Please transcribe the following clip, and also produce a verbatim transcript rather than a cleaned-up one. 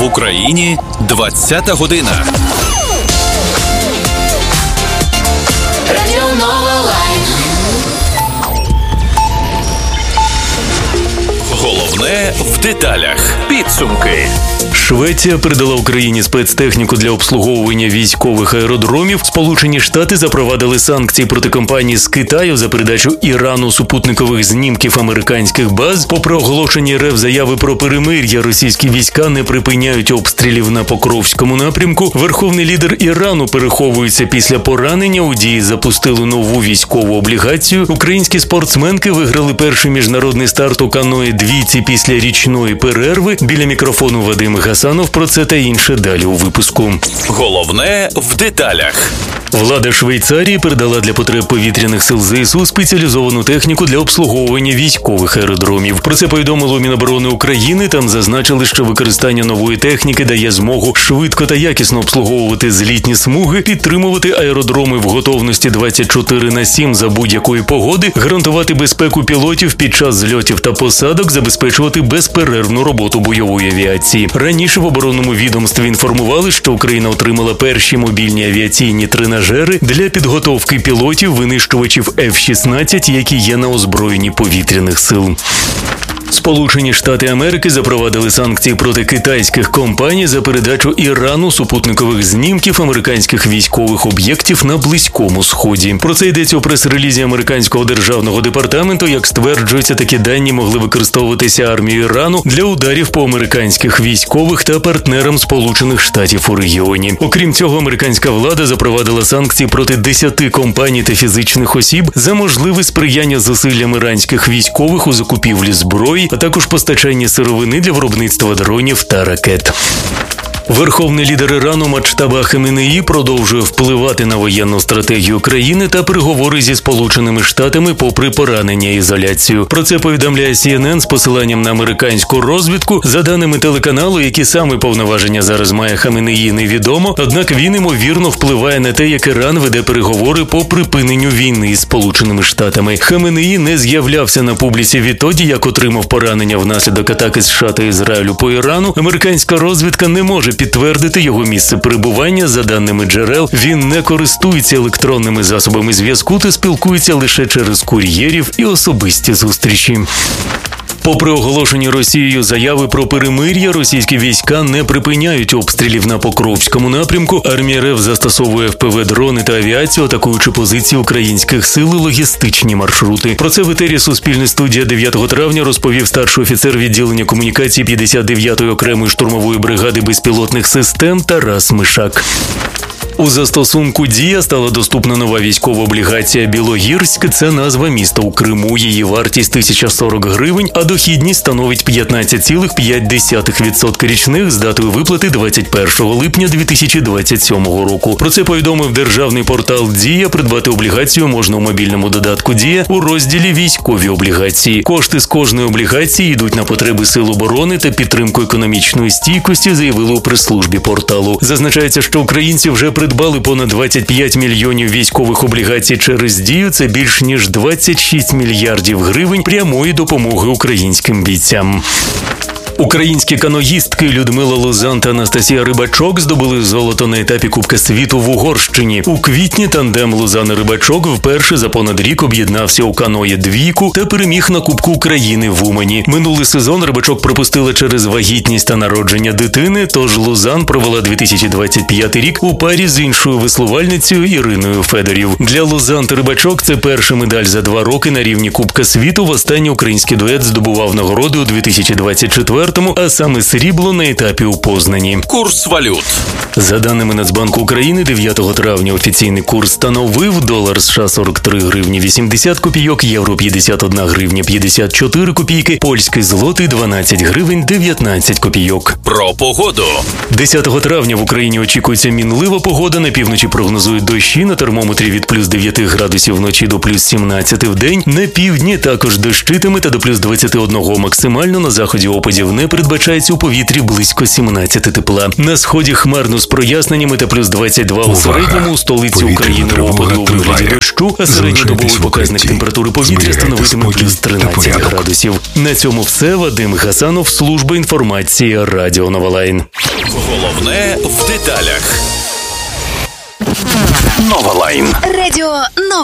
В Україні двадцята година. Радіо Нова Лайв. Головне в деталях. Підсумки. Швеція передала Україні спецтехніку для обслуговування військових аеродромів. Сполучені Штати запровадили санкції проти компаній з Китаю за передачу Ірану супутникових знімків американських баз. Попри оголошені РФ заяви про перемир'я, російські війська не припиняють обстрілів на Покровському напрямку. Верховний лідер Ірану переховується після поранення. У дії запустили нову військову облігацію. Українські спортсменки виграли перший міжнародний старт у каної двійці після річної перерви. Біля мікрофону Вадим Гасанов. Про це та інше далі у випуску. Головне в деталях. Влада Швейцарії передала для потреб повітряних сил ЗСУ спеціалізовану техніку для обслуговування військових аеродромів. Про це повідомило Міноборони України. Там зазначили, що використання нової техніки дає змогу швидко та якісно обслуговувати злітні смуги, підтримувати аеродроми в готовності двадцять чотири на сім за будь-якої погоди, гарантувати безпеку пілотів під час зльотів та посадок, забезпечувати безперервну роботу бойової авіації. Раніше в оборонному відомстві інформували, що Україна отримала перші мобільні авіаційні тренажери для підготовки пілотів винищувачів еф шістнадцять, які є на озброєнні повітряних сил. Сполучені Штати Америки запровадили санкції проти китайських компаній за передачу Ірану супутникових знімків американських військових об'єктів на Близькому Сході. Про це йдеться у прес-релізі американського державного департаменту. Як стверджується, такі дані могли використовуватися армією Ірану для ударів по американських військових та партнерам Сполучених Штатів у регіоні. Окрім цього, американська влада запровадила санкції проти десяти компаній та фізичних осіб за можливе сприяння зусиллям іранських військових у закупівлі зброї, а також постачання сировини для виробництва дронів та ракет. Верховний лідер Ірану Муджтаба Хаменеї продовжує впливати на воєнну стратегію країни та переговори зі Сполученими Штатами попри поранення і ізоляцію. Про це повідомляє Сі Ен Ен з посиланням на американську розвідку. За даними телеканалу, які саме повноваження зараз має Хаменеї, невідомо, однак він, ймовірно, впливає на те, як Іран веде переговори по припиненню війни із Сполученими Штатами. Хаменеї не з'являвся на публіці відтоді, як отримав поранення внаслідок атаки США та Ізраїлю по Ірану. Американська розвідка не може підтвердити його місце перебування. За даними джерел, він не користується електронними засобами зв'язку та спілкується лише через кур'єрів і особисті зустрічі. Попри оголошені Росією заяви про перемир'я, російські війська не припиняють обстрілів на Покровському напрямку. Армія РФ застосовує еф пе ве-дрони та авіацію, атакуючи позиції українських сил і логістичні маршрути. Про це в етері Суспільне студія дев'ятого травня розповів старший офіцер відділення комунікації п'ятдесят дев'ятої окремої штурмової бригади безпілотних систем Тарас Мишак. У застосунку «Дія» стала доступна нова військова облігація «Білогірськ». Це назва міста у Криму. Її вартість – тисяча сорок гривень, а дохідність становить п'ятнадцять цілих п'ять десятих відсотка річних з датою виплати двадцять першого липня дві тисячі двадцять сьомого року. Про це повідомив державний портал «Дія». Придбати облігацію можна у мобільному додатку «Дія» у розділі «Військові облігації». Кошти з кожної облігації йдуть на потреби сил оборони та підтримку економічної стійкості, заявили у прес-службі порталу. Зазначається, що українці вже придбали понад двадцять п'ять мільйонів військових облігацій через «Дію». Це більш ніж двадцять шість мільярдів гривень прямої допомоги українським бійцям. Українські каноїстки Людмила Лузан та Анастасія Рибачок здобули золото на етапі Кубка світу в Угорщині. У квітні тандем Лузан і Рибачок вперше за понад рік об'єднався у каної двійку та переміг на Кубку України в Умані. Минулий сезон Рибачок пропустила через вагітність та народження дитини, тож Лузан провела дві тисячі двадцять п'ятий рік у парі з іншою веслувальницею Іриною Федорів. Для Лузан та Рибачок це перша медаль за два роки на рівні Кубка світу. Востаннє український дует здобував нагороди у дві тисячі двадцять четвертому, а саме срібло на етапі у Познані. Курс валют. За даними Нацбанку України, дев'ятого травня офіційний курс становив: долар США сорок три гривні вісімдесят копійок, євро п'ятдесят одна гривня п'ятдесят чотири копійки, польський злотий дванадцять гривень дев'ятнадцять копійок. Про погоду. десятого травня в Україні очікується мінлива погода. На півночі прогнозують дощі, на термометрі від плюс дев'яти градусів вночі до плюс сімнадцяти в день. На півдні також дощитиме та до плюс двадцяти одного максимально, на заході опадів головне, передбачається у повітрі близько сімнадцять тепла. На сході хмарно з проясненнями та плюс двадцять два у середньому, у столиці України опаду у вигляді дощу, а середньодобовий показник температури повітря становитиме плюс тринадцять градусів. На цьому все. Вадим Хасанов, служба інформації Радіо Новолайн. Головне в деталях. Новолайн. Радіо Новолайн.